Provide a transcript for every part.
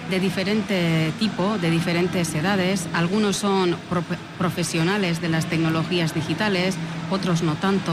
de diferente tipo, de diferentes edades. Algunos son profesionales de las tecnologías digitales, otros no tanto,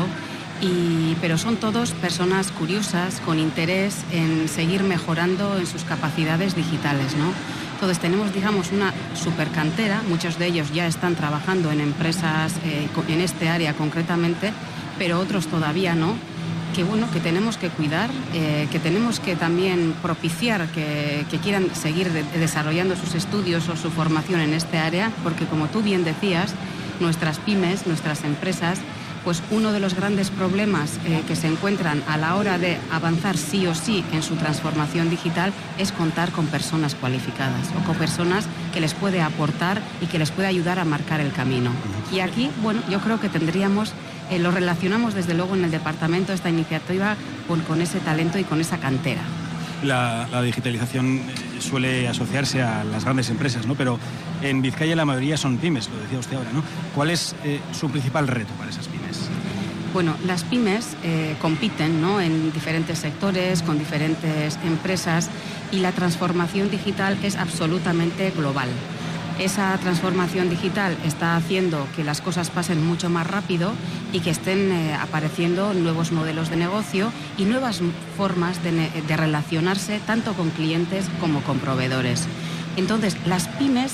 pero son todos personas curiosas, con interés en seguir mejorando en sus capacidades digitales, ¿no? Entonces tenemos, digamos, una supercantera. Muchos de ellos ya están trabajando en empresas en este área concretamente, pero otros todavía no. Que tenemos que cuidar, que tenemos que también propiciar que quieran seguir desarrollando sus estudios o su formación en este área, porque como tú bien decías, nuestras pymes, nuestras empresas, pues uno de los grandes problemas que se encuentran a la hora de avanzar sí o sí en su transformación digital es contar con personas cualificadas o con personas que les puede aportar y que les puede ayudar a marcar el camino. Y aquí, bueno, yo creo que tendríamos... lo relacionamos desde luego en el departamento, esta iniciativa, con ese talento y con esa cantera. La digitalización suele asociarse a las grandes empresas, ¿no? Pero en Vizcaya la mayoría son pymes, lo decía usted ahora, ¿no? ¿Cuál es su principal reto para esas pymes? Bueno, las pymes compiten, ¿no?, en diferentes sectores, con diferentes empresas, y la transformación digital es absolutamente global. Esa transformación digital está haciendo que las cosas pasen mucho más rápido y que estén apareciendo nuevos modelos de negocio y nuevas formas de relacionarse tanto con clientes como con proveedores. Entonces, las pymes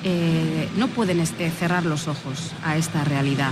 no pueden cerrar los ojos a esta realidad,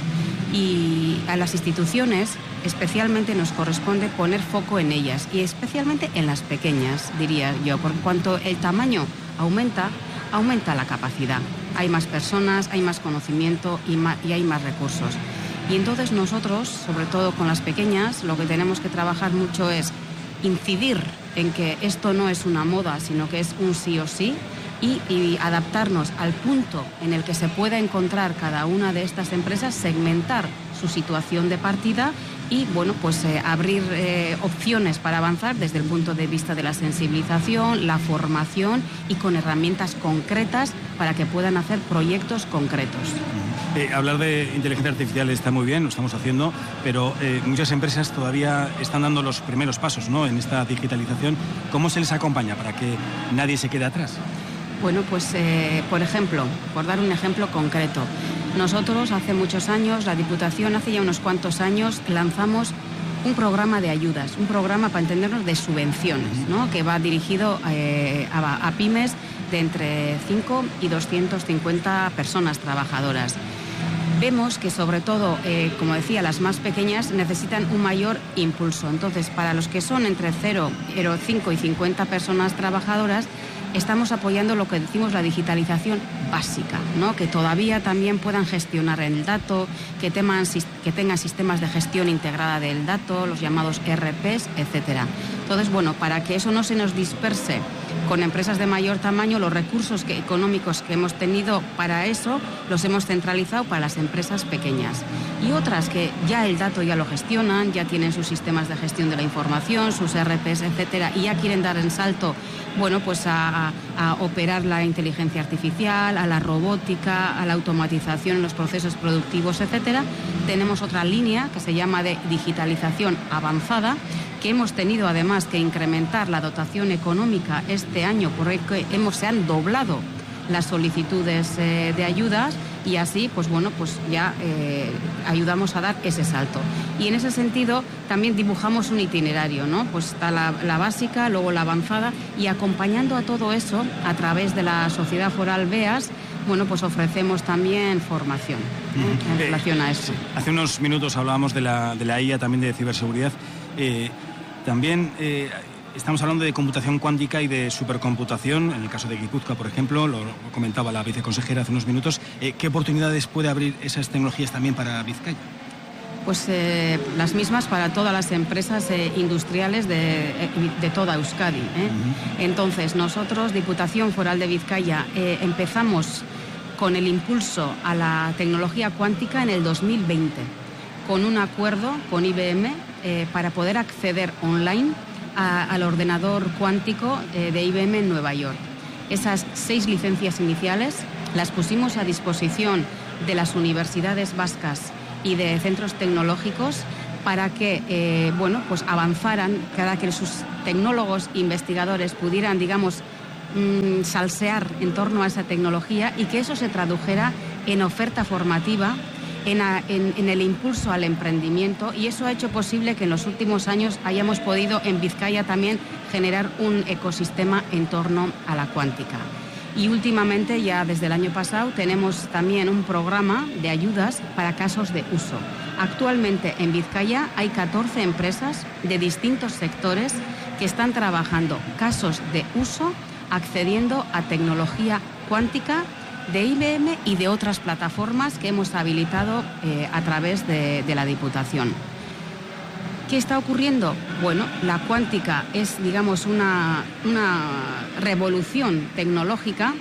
y a las instituciones especialmente nos corresponde poner foco en ellas, y especialmente en las pequeñas, diría yo, por cuanto el tamaño aumenta la capacidad. Hay más personas, hay más conocimiento y hay más recursos. Y entonces nosotros, sobre todo con las pequeñas, lo que tenemos que trabajar mucho es incidir en que esto no es una moda, sino que es un sí o sí, y adaptarnos al punto en el que se pueda encontrar cada una de estas empresas, segmentar su situación de partida y, bueno, pues abrir opciones para avanzar desde el punto de vista de la sensibilización, la formación y con herramientas concretas para que puedan hacer proyectos concretos. Hablar de inteligencia artificial está muy bien, lo estamos haciendo, pero muchas empresas todavía están dando los primeros pasos, ¿no?, en esta digitalización. ¿Cómo se les acompaña para que nadie se quede atrás? Bueno, pues, por ejemplo, por dar un ejemplo concreto, nosotros hace muchos años, la Diputación hace ya unos cuantos años, lanzamos un programa de ayudas, un programa, para entendernos, de subvenciones, ¿no?, que va dirigido a pymes de entre 5 y 250 personas trabajadoras. Vemos que, sobre todo, como decía, las más pequeñas necesitan un mayor impulso. Entonces, para los que son entre 0,5 y 50 personas trabajadoras, estamos apoyando lo que decimos la digitalización básica, ¿no?, que todavía también puedan gestionar el dato, que tengan sistemas de gestión integrada del dato, los llamados ERPs, etcétera. Entonces, bueno, para que eso no se nos disperse con empresas de mayor tamaño, los recursos económicos que hemos tenido para eso los hemos centralizado para las empresas pequeñas. Y otras que ya el dato ya lo gestionan, ya tienen sus sistemas de gestión de la información, sus ERPs, etcétera, y ya quieren dar el salto, bueno, pues a operar la inteligencia artificial, a la robótica, a la automatización en los procesos productivos, etcétera. Tenemos otra línea que se llama de digitalización avanzada, que hemos tenido además que incrementar la dotación económica este año, porque se han doblado las solicitudes de ayudas, y así, pues bueno, pues ya ayudamos a dar ese salto. Y en ese sentido también dibujamos un itinerario, ¿no? Pues está la básica, luego la avanzada, y acompañando a todo eso a través de la Sociedad Foral BEAS, bueno, pues ofrecemos también formación en relación a eso. Hace unos minutos hablábamos de la IA, también de ciberseguridad. También estamos hablando de computación cuántica y de supercomputación, en el caso de Guipúzcoa, por ejemplo, lo comentaba la viceconsejera hace unos minutos. ¿Qué oportunidades puede abrir esas tecnologías también para Vizcaya? Pues las mismas para todas las empresas industriales de toda Euskadi. Entonces, nosotros, Diputación Foral de Vizcaya, empezamos con el impulso a la tecnología cuántica en el 2020, con un acuerdo con IBM para poder acceder online al ordenador cuántico de IBM en Nueva York. Esas 6 licencias iniciales las pusimos a disposición de las universidades vascas y de centros tecnológicos para que bueno, pues avanzaran, para que sus tecnólogos investigadores pudieran, digamos, salsear en torno a esa tecnología y que eso se tradujera en oferta formativa, en el impulso al emprendimiento, y eso ha hecho posible que en los últimos años hayamos podido en Vizcaya también generar un ecosistema en torno a la cuántica. Y últimamente, ya desde el año pasado, tenemos también un programa de ayudas para casos de uso. Actualmente en Vizcaya hay 14 empresas de distintos sectores que están trabajando casos de uso accediendo a tecnología cuántica de IBM y de otras plataformas que hemos habilitado a través de la Diputación. ¿Qué está ocurriendo? Bueno, la cuántica es, digamos, una revolución tecnológica,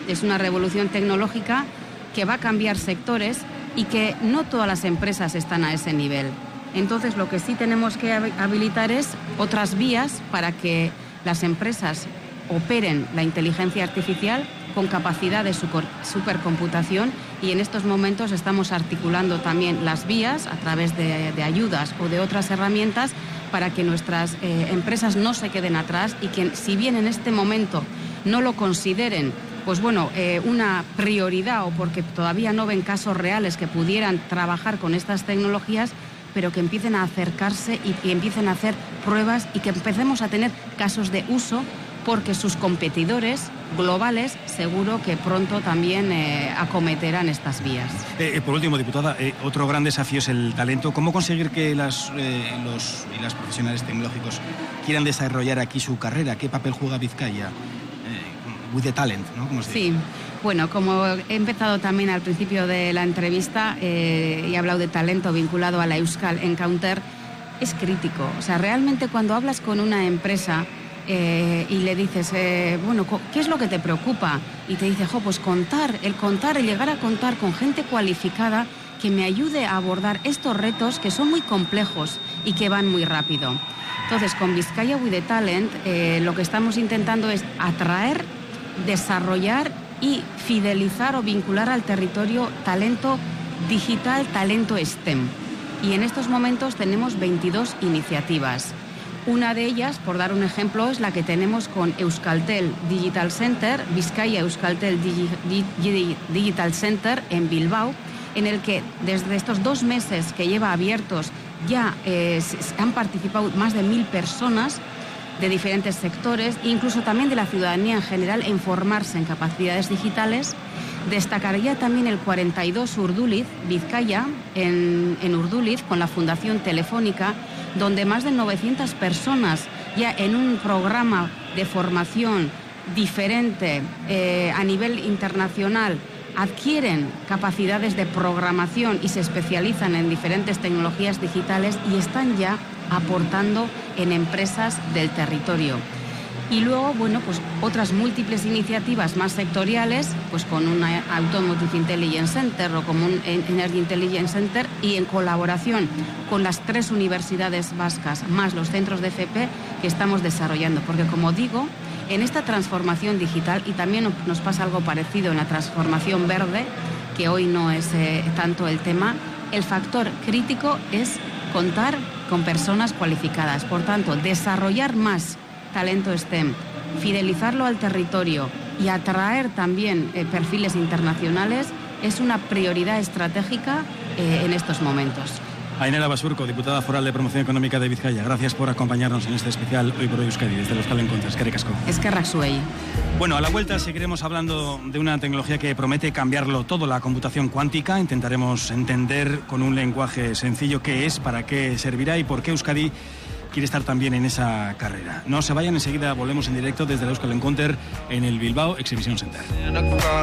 que va a cambiar sectores y que no todas las empresas están a ese nivel. Entonces, lo que sí tenemos que habilitar es otras vías para que las empresas operen la inteligencia artificial con capacidad de supercomputación, y en estos momentos estamos articulando también las vías a través de ayudas o de otras herramientas para que nuestras empresas no se queden atrás y que, si bien en este momento no lo consideren pues bueno, una prioridad o porque todavía no ven casos reales que pudieran trabajar con estas tecnologías, pero que empiecen a acercarse y que empiecen a hacer pruebas y que empecemos a tener casos de uso, porque sus competidores globales seguro que pronto también acometerán estas vías. Por último, diputada, otro gran desafío es el talento. ¿Cómo conseguir que los y las profesionales tecnológicos quieran desarrollar aquí su carrera? ¿Qué papel juega Vizcaya? With the talent, ¿no? Como se dice. Sí, bueno, como he empezado también al principio de la entrevista y he hablado de talento vinculado a la Euskal Encounter, es crítico. O sea, realmente cuando hablas con una empresa y le dices, bueno, ¿qué es lo que te preocupa? Y te dice, pues el llegar a contar con gente cualificada que me ayude a abordar estos retos que son muy complejos y que van muy rápido. Entonces, con Vizcaya with the Talent, lo que estamos intentando es atraer, desarrollar y fidelizar o vincular al territorio talento digital, talento STEM. Y en estos momentos tenemos 22 iniciativas. Una de ellas, por dar un ejemplo, es la que tenemos con Euskaltel Digital Center, Vizcaya Euskaltel Digital Center en Bilbao, en el que desde estos 2 meses que lleva abiertos ya han participado más de 1.000 personas de diferentes sectores, incluso también de la ciudadanía en general, en formarse en capacidades digitales. Destacaría también el 42 Urduliz, Vizcaya, en Urduliz, con la Fundación Telefónica, donde más de 900 personas ya en un programa de formación diferente a nivel internacional adquieren capacidades de programación y se especializan en diferentes tecnologías digitales y están ya aportando en empresas del territorio. Y luego, bueno, pues otras múltiples iniciativas más sectoriales, pues con un Automotive Intelligence Center o como un Energy Intelligence Center, y en colaboración con las 3 universidades vascas, más los centros de FP que estamos desarrollando. Porque, como digo, en esta transformación digital, y también nos pasa algo parecido en la transformación verde, que hoy no es tanto el tema, el factor crítico es contar con personas cualificadas. Por tanto, desarrollar más talento STEM, fidelizarlo al territorio y atraer también perfiles internacionales es una prioridad estratégica en estos momentos. Ainara Basurco, diputada foral de Promoción Económica de Vizcaya, gracias por acompañarnos en este especial Hoy por Hoy Euskadi desde los Euskal Encounter. Eskerrik asko. Eskerrak zuei. Bueno, a la vuelta seguiremos hablando de una tecnología que promete cambiarlo todo, la computación cuántica. Intentaremos entender con un lenguaje sencillo qué es, para qué servirá y por qué Euskadi quiere estar también en esa carrera. No se vayan, enseguida volvemos en directo desde el Euskal Encounter en el Bilbao Exhibition Center.